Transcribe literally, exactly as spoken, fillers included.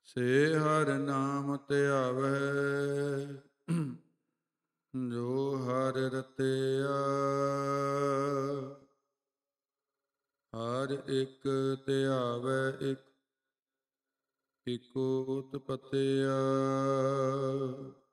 ਸੇ ਹਰਿ ਨਾਮ ਧਿਆਵੈ ਜੋ ਹਰਿ ਰਤਿਆ। ਹਰਿ ਇਕ ਧਿਆਵੈ ਇਕ ਇਕੋ ਉਤਪਤਿਆ।